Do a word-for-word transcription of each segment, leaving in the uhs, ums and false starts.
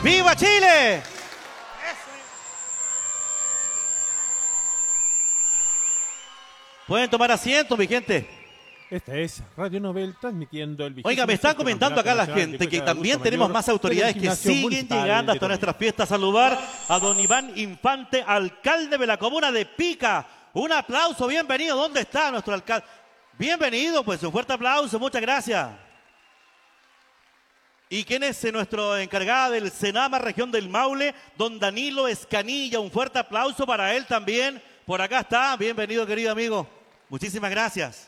¡Viva Chile! Pueden tomar asiento, mi gente. Esta es Radio Nobel transmitiendo el... Oiga, me están comentando acá la gente que también tenemos más autoridades que siguen llegando hasta nuestras fiestas a saludar a don Iván Infante, alcalde de la comuna de Pica. Un aplauso, bienvenido. ¿Dónde está nuestro alcalde? Bienvenido, pues un fuerte aplauso, muchas gracias. ¿Y quién es nuestro encargado del Senama Región del Maule? Don Danilo Escanilla, un fuerte aplauso para él también. Por acá está, bienvenido querido amigo. Muchísimas gracias.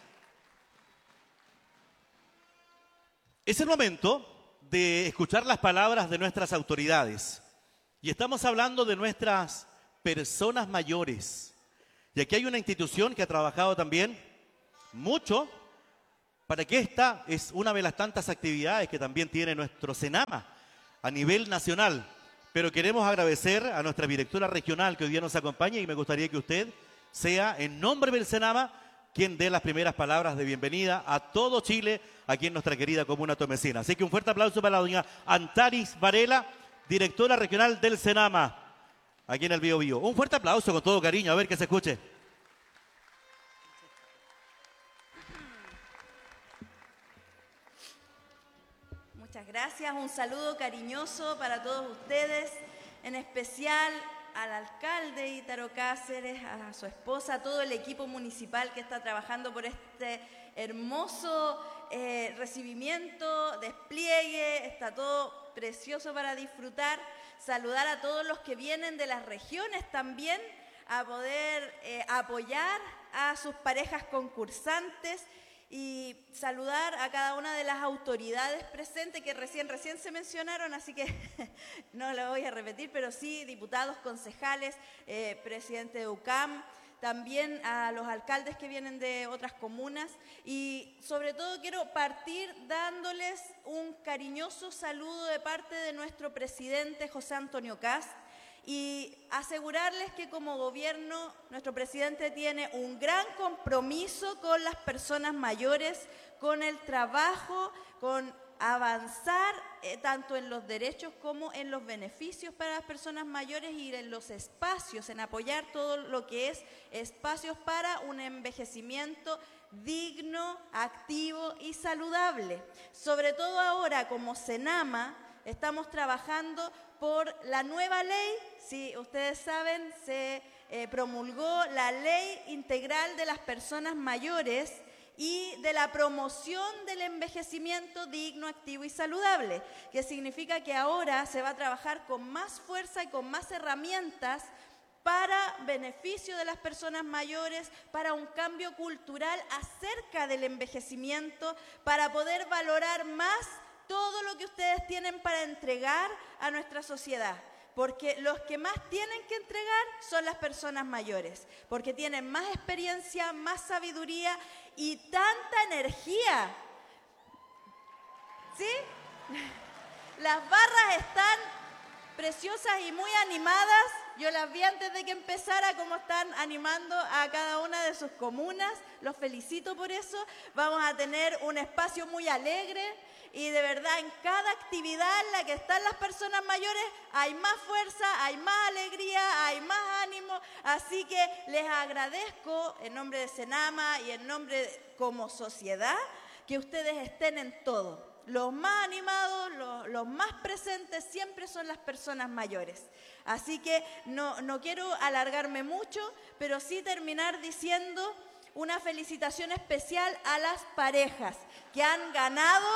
Es el momento de escuchar las palabras de nuestras autoridades. Y estamos hablando de nuestras personas mayores. Y aquí hay una institución que ha trabajado también mucho para que esta es una de las tantas actividades que también tiene nuestro Senama a nivel nacional. Pero queremos agradecer a nuestra directora regional que hoy día nos acompaña y me gustaría que usted sea, en nombre del Senama, quien dé las primeras palabras de bienvenida a todo Chile, aquí en nuestra querida comuna tomecina. Así que un fuerte aplauso para la doña Antaris Varela, directora regional del Senama, aquí en el Bío Bío. Un fuerte aplauso con todo cariño, a ver que se escuche. Muchas gracias, un saludo cariñoso para todos ustedes, en especial al alcalde Ítaro Cáceres, a su esposa, a todo el equipo municipal que está trabajando por este hermoso eh, recibimiento, despliegue, está todo precioso para disfrutar. Saludar a todos los que vienen de las regiones también a poder eh, apoyar a sus parejas concursantes y saludar a cada una de las autoridades presentes que recién, recién se mencionaron, así que no lo voy a repetir, pero sí diputados, concejales, eh, presidente de U C A M, también a los alcaldes que vienen de otras comunas y sobre todo quiero partir dándoles un cariñoso saludo de parte de nuestro presidente José Antonio Kast, y asegurarles que como gobierno nuestro presidente tiene un gran compromiso con las personas mayores, con el trabajo, con avanzar eh, tanto en los derechos como en los beneficios para las personas mayores y en los espacios, en apoyar todo lo que es espacios para un envejecimiento digno, activo y saludable. Sobre todo ahora como Senama estamos trabajando por la nueva ley. Si ustedes saben, se eh, promulgó la Ley Integral de las Personas Mayores y de la promoción del envejecimiento digno, activo y saludable, que significa que ahora se va a trabajar con más fuerza y con más herramientas para beneficio de las personas mayores, para un cambio cultural acerca del envejecimiento, para poder valorar más todo lo que ustedes tienen para entregar a nuestra sociedad, porque los que más tienen que entregar son las personas mayores, porque tienen más experiencia, más sabiduría y tanta energía. ¿Sí? Las barras están preciosas y muy animadas. Yo las vi antes de que empezara cómo están animando a cada una de sus comunas. Los felicito por eso. Vamos a tener un espacio muy alegre. Y de verdad, en cada actividad en la que están las personas mayores hay más fuerza, hay más alegría, hay más ánimo. Así que les agradezco en nombre de Senama y en nombre de, como sociedad, que ustedes estén en todo. Los más animados, los, los más presentes siempre son las personas mayores. Así que no, no quiero alargarme mucho, pero sí terminar diciendo una felicitación especial a las parejas que han ganado...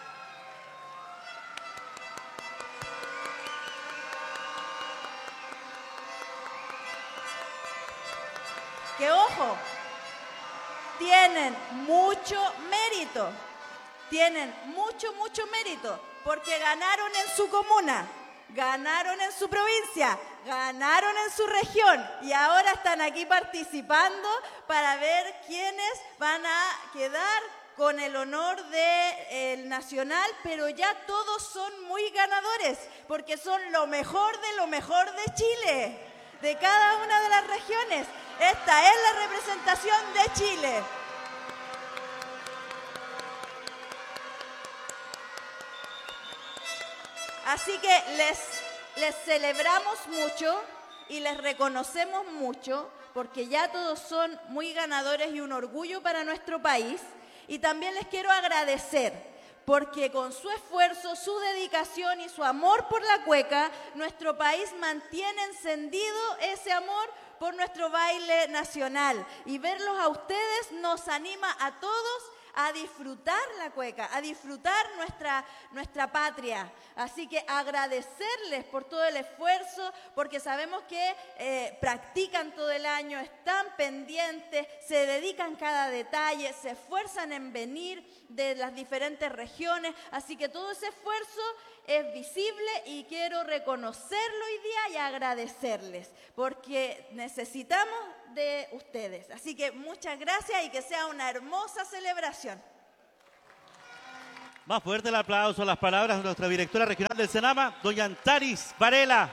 Que ojo, tienen mucho mérito, tienen mucho, mucho mérito, porque ganaron en su comuna, ganaron en su provincia, ganaron en su región y ahora están aquí participando para ver quiénes van a quedar con el honor del nacional, pero ya todos son muy ganadores, porque son lo mejor de lo mejor de Chile, de cada una de las regiones. Esta es la representación de Chile. Así que les les celebramos mucho y les reconocemos mucho porque ya todos son muy ganadores y un orgullo para nuestro país. Y también les quiero agradecer porque con su esfuerzo, su dedicación y su amor por la cueca, nuestro país mantiene encendido ese amor por nuestro baile nacional. Y verlos a ustedes nos anima a todos a disfrutar la cueca, a disfrutar nuestra, nuestra patria. Así que agradecerles por todo el esfuerzo, porque sabemos que eh, practican todo el año, están pendientes, se dedican cada detalle, se esfuerzan en venir de las diferentes regiones. Así que todo ese esfuerzo es visible y quiero reconocerlo hoy día y agradecerles, porque necesitamos de ustedes. Así que muchas gracias y que sea una hermosa celebración. Más fuerte el aplauso a las palabras de nuestra directora regional del Senama, doña Antaris Varela.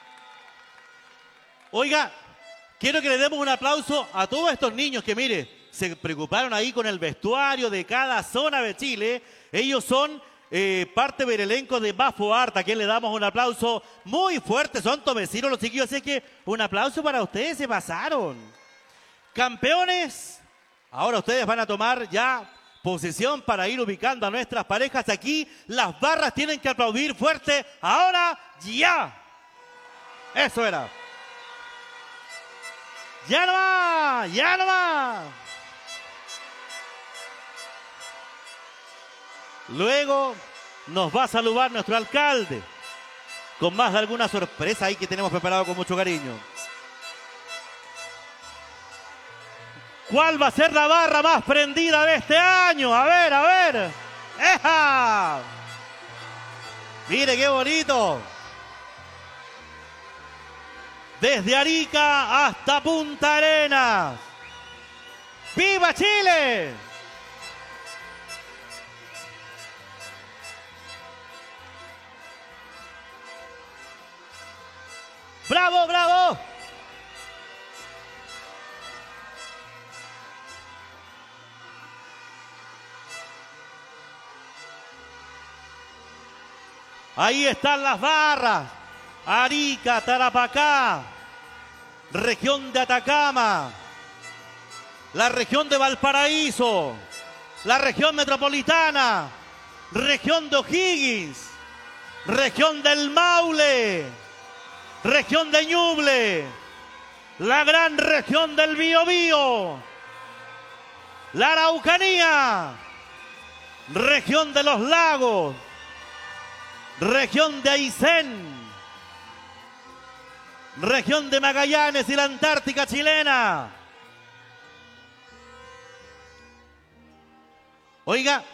Oiga, quiero que le demos un aplauso a todos estos niños que, mire, se preocuparon ahí con el vestuario de cada zona de Chile. Ellos son eh, parte del elenco de Bafo Art. Aquí le damos un aplauso muy fuerte. Son tomecinos los chiquillos, así que un aplauso para ustedes, se pasaron. Campeones, ahora ustedes van a tomar ya posición para ir ubicando a nuestras parejas. Aquí las barras tienen que aplaudir fuerte. Ahora ya. Eso era. Ya no va, ya no va. Luego nos va a saludar nuestro alcalde con más de alguna sorpresa ahí que tenemos preparado con mucho cariño. ¿Cuál va a ser la barra más prendida de este año? A ver, a ver. ¡Eja! Mire qué bonito. Desde Arica hasta Punta Arenas. ¡Viva Chile! ¡Bravo, bravo! Ahí están las barras. Arica, Tarapacá, región de Atacama, la región de Valparaíso, la región metropolitana, región de O'Higgins, región del Maule, región de Ñuble, la gran región del Biobío, la Araucanía, región de los lagos, región de Aysén, región de Magallanes y la Antártica chilena. Oiga,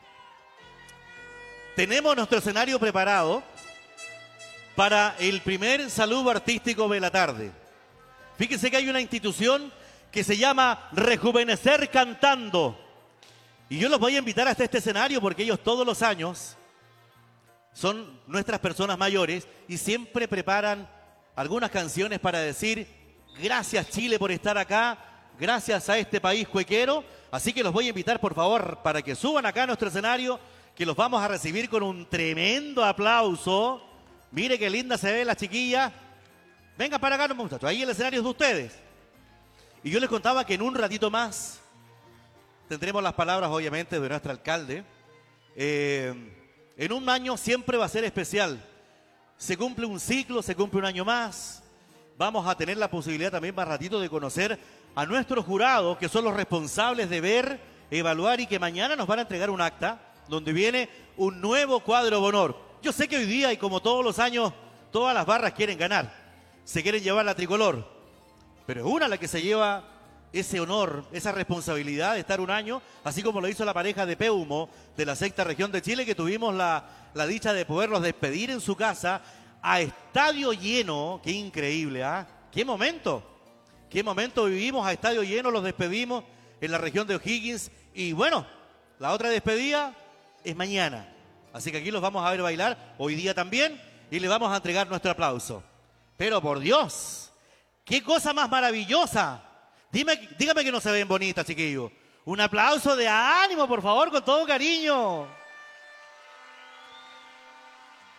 tenemos nuestro escenario preparado para el primer saludo artístico de la tarde. Fíjense que hay una institución que se llama Rejuvenecer Cantando. Y yo los voy a invitar hasta este escenario porque ellos todos los años son nuestras personas mayores y siempre preparan algunas canciones para decir gracias Chile por estar acá, gracias a este país cuequero. Así que los voy a invitar por favor para que suban acá a nuestro escenario, que los vamos a recibir con un tremendo aplauso. Mire qué linda se ve la chiquilla. Venga para acá, muchachos, ahí el escenario es de ustedes. Y yo les contaba que en un ratito más tendremos las palabras obviamente de nuestro alcalde. Eh... En un año siempre va a ser especial. Se cumple un ciclo, se cumple un año más. Vamos a tener la posibilidad también más ratito de conocer a nuestros jurados, que son los responsables de ver, evaluar y que mañana nos van a entregar un acta donde viene un nuevo cuadro de honor. Yo sé que hoy día y como todos los años, todas las barras quieren ganar. Se quieren llevar la tricolor. Pero es una la que se lleva ese honor, esa responsabilidad de estar un año, así como lo hizo la pareja de Peumo de la sexta región de Chile, que tuvimos la, la dicha de poderlos despedir en su casa a estadio lleno. Qué increíble, ¿ah? ¿eh? Qué momento, qué momento vivimos a estadio lleno, los despedimos en la región de O'Higgins y bueno, la otra despedida es mañana, así que aquí los vamos a ver bailar hoy día también y le vamos a entregar nuestro aplauso. Pero por Dios, qué cosa más maravillosa. Dime, dígame que no se ven bonitas, chiquillos. Un aplauso de ánimo, por favor, con todo cariño.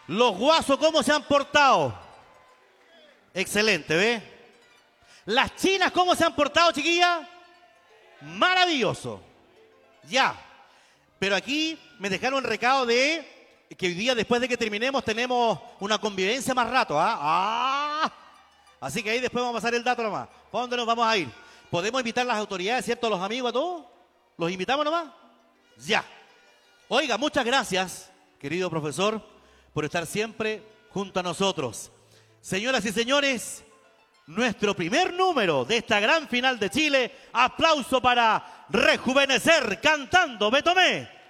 Los guasos, ¿cómo se han portado? Excelente, ¿ve? Las chinas, ¿cómo se han portado, chiquillas? Maravilloso. Ya. Pero aquí me dejaron el recado de que hoy día, después de que terminemos, tenemos una convivencia más rato. ¿ah? ¡Ah! Así que ahí después vamos a pasar el dato nomás. ¿Para dónde nos vamos a ir? ¿Podemos invitar a las autoridades, cierto? A los amigos, a todos. ¿Los invitamos nomás? Ya. Oiga, muchas gracias, querido profesor, por estar siempre junto a nosotros. Señoras y señores, nuestro primer número de esta gran final de Chile. Aplauso para Rejuvenecer cantando Me Tomé